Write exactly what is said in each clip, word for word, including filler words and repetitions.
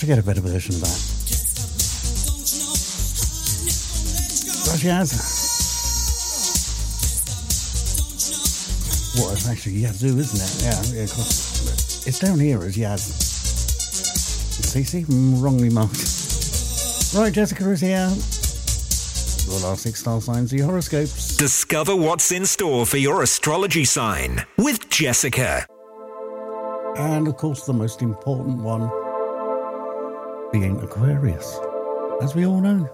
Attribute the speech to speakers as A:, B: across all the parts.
A: to get a better version of that. That's Yaz. Well, it's actually Yazoo, isn't it? Yeah, yeah, of course. It's down here as Yaz. See, see, wrongly marked. Right, Jessica is here. Your last six star signs are your horoscopes.
B: Discover what's in store for your astrology sign with Jessica.
A: And of course, the most important one being Aquarius, as we all know.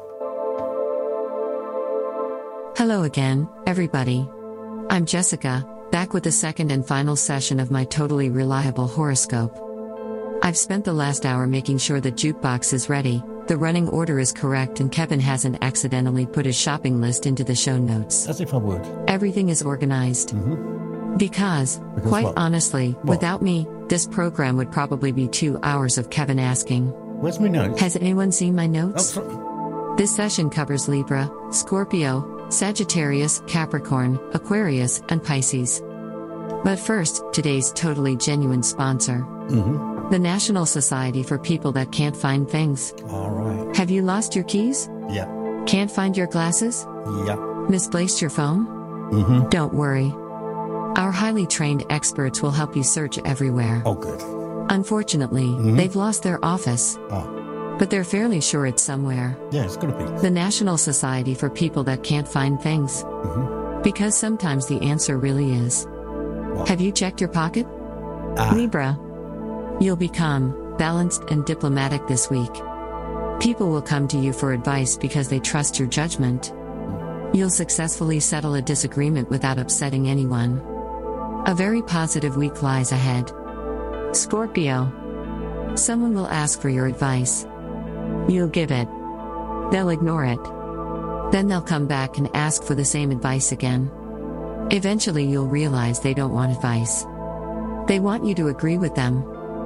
C: Hello again, everybody. I'm Jessica, back with the second and final session of my totally reliable horoscope. I've spent the last hour making sure the jukebox is ready, the running order is correct, and Kevin hasn't accidentally put his shopping list into the show notes.
A: As if I would.
C: Everything is organized.
A: Mm-hmm.
C: Because,
A: because,
C: quite
A: what?
C: honestly,
A: What?
C: without me, this program would probably be two hours of Kevin asking,
A: Where's my notes?
C: has anyone seen my notes?
A: Oh,
C: This session covers Libra, Scorpio, Sagittarius, Capricorn, Aquarius, and Pisces. But first, today's totally genuine sponsor.
A: mm-hmm.
C: The National Society for People That Can't Find Things.
A: All right.
C: Have you lost your keys?
A: Yeah.
C: Can't find your glasses?
A: Yeah.
C: Misplaced your phone?
A: Mm-hmm.
C: Don't worry. Our highly trained experts will help you search everywhere.
A: Oh, good.
C: Unfortunately,
A: Mhm.
C: they've lost their office,
A: Oh,
C: but they're fairly sure it's somewhere.
A: yeah, it's got to be.
C: The National Society for People That Can't Find Things.
A: Mm-hmm.
C: Because sometimes the answer really is.
A: What?
C: Have you checked your pocket?
A: Ah,
C: Libra. You'll become balanced and diplomatic this week. People will come to you for advice because they trust your judgment. You'll successfully settle a disagreement without upsetting anyone. A very positive week lies ahead. Scorpio. Someone will ask for your advice. You'll give it. They'll ignore it. Then they'll come back and ask for the same advice again. Eventually you'll realize they don't want advice. They want you to agree with them.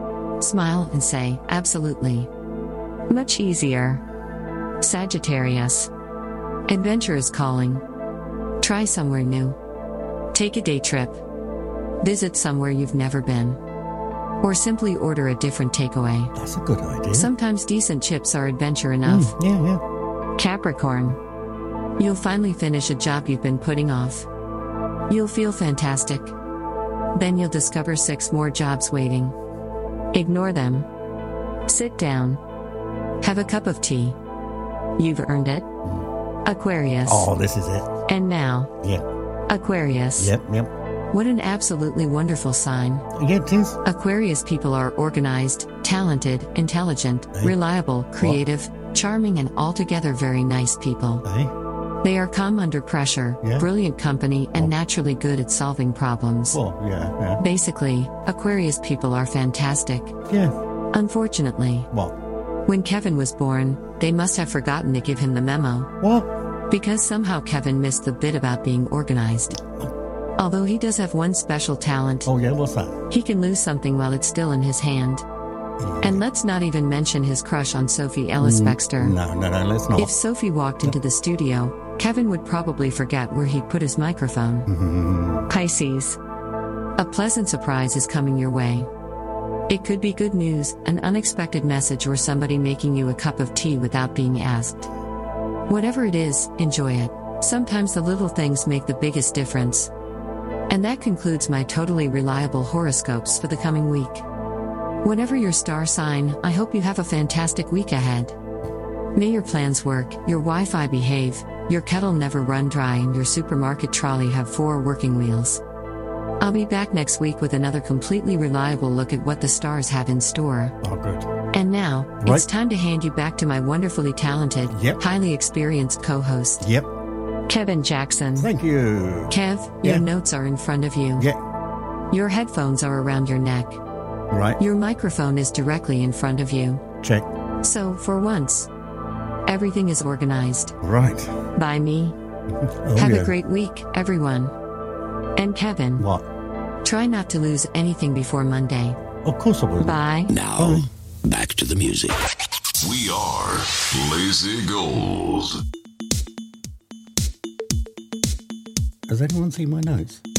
C: Smile and say, absolutely. Much easier. Sagittarius. Adventure is calling. Try somewhere new. Take a day trip. Visit somewhere you've never been. Or simply order a different takeaway.
A: that's a good idea.
C: Sometimes decent chips are adventure enough.
A: Mm, yeah, yeah.
C: Capricorn. You'll finally finish a job you've been putting off. You'll feel fantastic. Then you'll discover six more jobs waiting. Ignore them. Sit down. Have a cup of tea. You've earned it. Aquarius.
A: Oh, this is it.
C: And now,
A: Yeah.
C: Aquarius.
A: Yep, yep.
C: What an absolutely wonderful sign.
A: Yeah, it is.
C: Aquarius people are organized, talented, intelligent,
A: Hey.
C: reliable, creative, charming, and altogether very nice people.
A: Hey?
C: They are calm under pressure,
A: Yeah.
C: brilliant company, and
A: Oh.
C: naturally good at solving problems.
A: Well, yeah, yeah.
C: Basically, Aquarius people are fantastic.
A: Yeah.
C: Unfortunately,
A: What?
C: when Kevin was born, they must have forgotten to give him the memo.
A: What?
C: Because somehow Kevin missed the bit about being organized. Although he does have one special talent,
A: Oh, yeah, what's that?
C: he can lose something while it's still in his hand. And let's not even mention his crush on Sophie Ellis-Bextor.
A: No, no, no, let's not.
C: If Sophie walked into the studio, Kevin would probably forget where he'd put his microphone. Pisces. A pleasant surprise is coming your way. It could be good news, an unexpected message, or somebody making you a cup of tea without being asked. Whatever it is, enjoy it. Sometimes the little things make the biggest difference. And that concludes my totally reliable horoscopes for the coming week. Whatever your star sign, I hope you have a fantastic week ahead. May your plans work, your Wi-Fi behave, your kettle never run dry, and your supermarket trolley have four working wheels. I'll be back next week with another completely reliable look at what the stars have in store.
A: Oh, good.
C: And now,
A: Right.
C: it's time to hand you back to my wonderfully talented,
A: Yep.
C: highly experienced co-host,
A: Yep.
C: Kevin Jackson.
A: Thank you.
C: Kev,
A: Yeah.
C: your notes are in front of you.
A: Yeah.
C: Your headphones are around your neck.
A: Right.
C: Your microphone is directly in front of you.
A: Check.
C: So, for once, everything is organized.
A: Right.
C: By me.
A: Oh,
C: Have
A: yeah.
C: a great week, everyone. And Kevin,
A: What?
C: try not to lose anything before Monday.
A: Of course I will.
C: Bye.
B: Now, back to the music.
D: We are Lazy Gold.
A: Has anyone seen my notes?